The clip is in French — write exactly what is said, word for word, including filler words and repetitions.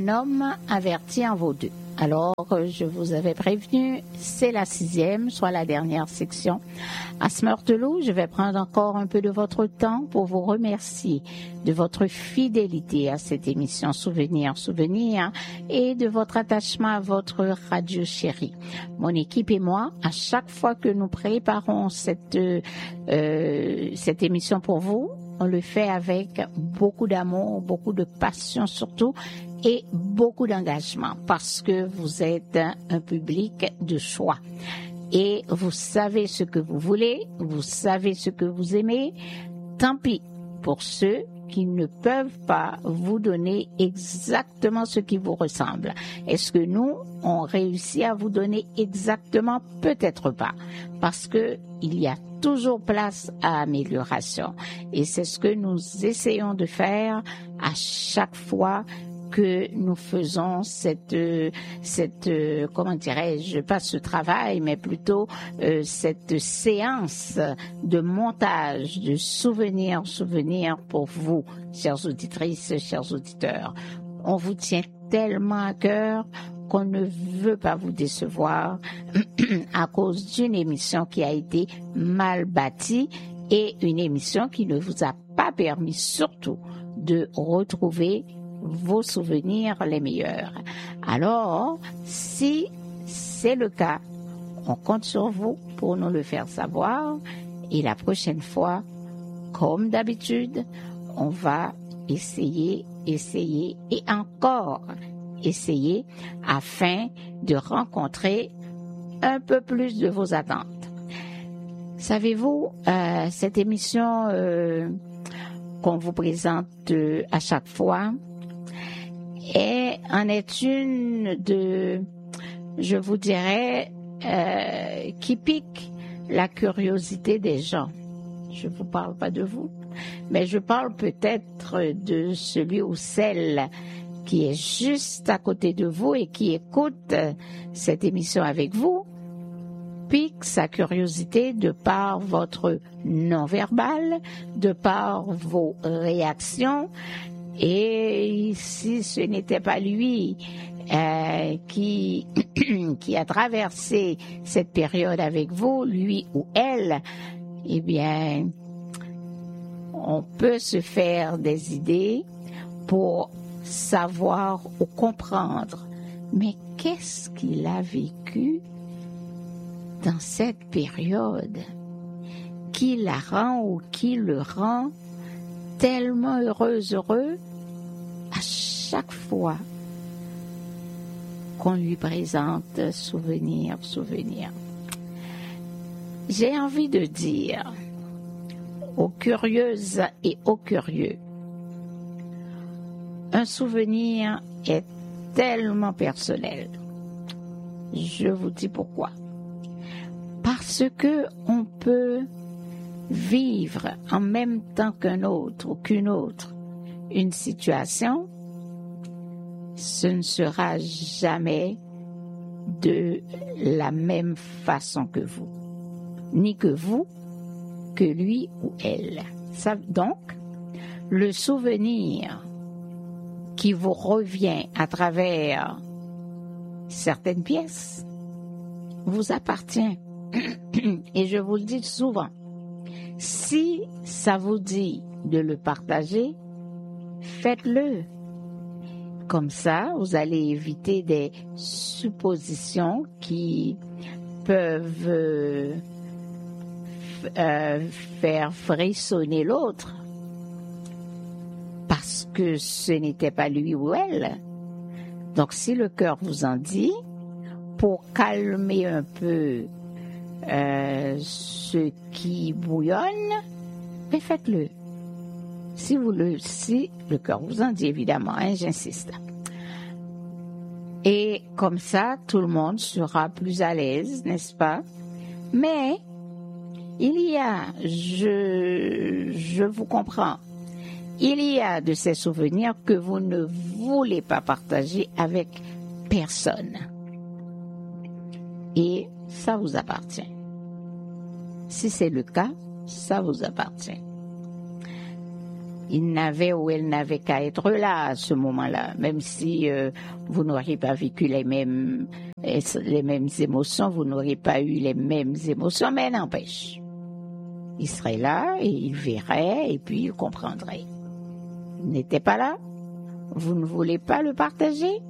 un homme averti en vaut deux. Alors, je vous avais prévenu, c'est la sixième, soit la dernière section. À ce Meurtelot, je vais prendre encore un peu de votre temps pour vous remercier de votre fidélité à cette émission Souvenir, Souvenir et de votre attachement à votre radio chérie. Mon équipe et moi, à chaque fois que nous préparons cette, euh, cette émission pour vous, on le fait avec beaucoup d'amour, beaucoup de passion surtout, et beaucoup d'engagement parce que vous êtes un public de choix et vous savez ce que vous voulez, vous savez ce que vous aimez. Tant pis pour ceux qui ne peuvent pas vous donner exactement ce qui vous ressemble. Est-ce que nous, on réussit à vous donner exactement? Peut-être pas, parce que il y a toujours place à amélioration et c'est ce que nous essayons de faire à chaque fois que nous faisons cette, cette, comment dirais-je, pas ce travail, mais plutôt euh, cette séance de montage de souvenirs, souvenirs pour vous, chères auditrices, chers auditeurs. On vous tient tellement à cœur qu'on ne veut pas vous décevoir à cause d'une émission qui a été mal bâtie et une émission qui ne vous a pas permis surtout de retrouver vos souvenirs les meilleurs. Alors, si c'est le cas, on compte sur vous pour nous le faire savoir et la prochaine fois, comme d'habitude, on va essayer, essayer et encore essayer afin de rencontrer un peu plus de vos attentes. Savez-vous, euh, cette émission euh, qu'on vous présente euh, à chaque fois, et en est une de, je vous dirais, euh, qui pique la curiosité des gens. Je ne vous parle pas de vous, mais je parle peut-être de celui ou celle qui est juste à côté de vous et qui écoute cette émission avec vous, pique sa curiosité de par votre non-verbal, de par vos réactions. Et si ce n'était pas lui euh, qui, qui a traversé cette période avec vous, lui ou elle, eh bien, on peut se faire des idées pour savoir ou comprendre. Mais qu'est-ce qu'il a vécu dans cette période qui la rend ou qui le rend tellement heureux, heureux à chaque fois qu'on lui présente souvenir, souvenir. J'ai envie de dire aux curieuses et aux curieux, un souvenir est tellement personnel. Je vous dis pourquoi. Parce que on peut vivre en même temps qu'un autre ou qu'une autre une situation, ce ne sera jamais de la même façon que vous, ni que vous, que lui ou elle. Ça, donc, le souvenir qui vous revient à travers certaines pièces vous appartient. Et je vous le dis souvent, si ça vous dit de le partager, faites-le. Comme ça, vous allez éviter des suppositions qui peuvent euh, euh, faire frissonner l'autre parce que ce n'était pas lui ou elle. Donc, si le cœur vous en dit, pour calmer un peu euh, ce qui bouillonne, mais faites-le. Si vous le, si le cœur vous en dit, évidemment, hein, j'insiste. Et comme ça, tout le monde sera plus à l'aise, n'est-ce pas? Mais il y a, je, je vous comprends, il y a de ces souvenirs que vous ne voulez pas partager avec personne. Et ça vous appartient. Si c'est le cas, ça vous appartient. il n'avait ou elle n'avait qu'à être là à ce moment-là, même si euh, vous n'auriez pas vécu les mêmes, les mêmes émotions, vous n'auriez pas eu les mêmes émotions, mais n'empêche. Il serait là et il verrait et puis il comprendrait. Il n'était pas là? Vous ne voulez pas le partager?